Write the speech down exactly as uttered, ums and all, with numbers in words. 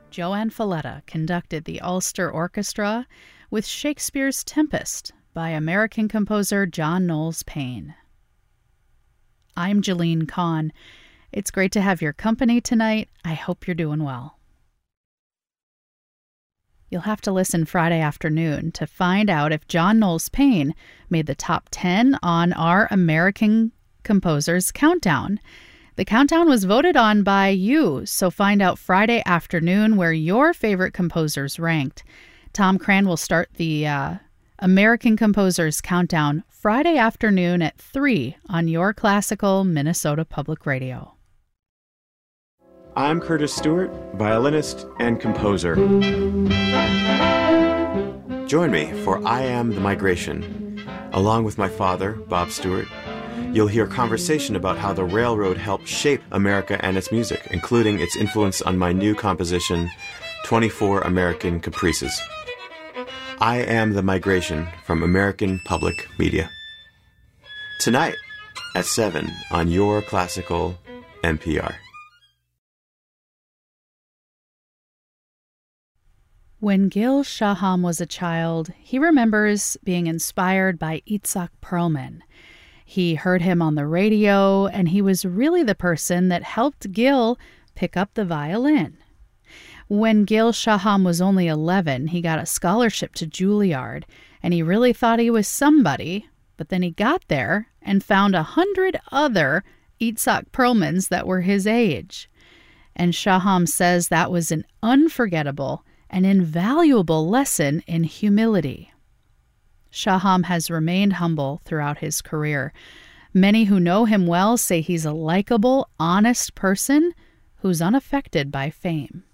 Joanne Falletta conducted the Ulster Orchestra with Shakespeare's Tempest by American composer John Knowles Paine. I'm Jeline Kahn. It's great to have your company tonight. I hope you're doing well. You'll have to listen Friday afternoon to find out if John Knowles Paine made the top ten on our American Composers Countdown. The countdown was voted on by you, so find out Friday afternoon where your favorite composers ranked. Tom Cran will start the uh, American Composers Countdown Friday afternoon at three on your classical Minnesota Public Radio. I'm Curtis Stewart, violinist and composer. Join me for I Am the Migration. Along with my father, Bob Stewart, you'll hear conversation about how the railroad helped shape America and its music, including its influence on my new composition, twenty-four American Caprices. I Am the Migration from American Public Media. Tonight at seven on your classical N P R. When Gil Shaham was a child, he remembers being inspired by Itzhak Perlman. He heard him on the radio, and he was really the person that helped Gil pick up the violin. When Gil Shaham was only eleven, he got a scholarship to Juilliard, and he really thought he was somebody, but then he got there and found a hundred other Itzhak Perlmans that were his age. And Shaham says that was an unforgettable and invaluable lesson in humility. Shaham has remained humble throughout his career. Many who know him well say he's a likable, honest person who's unaffected by fame.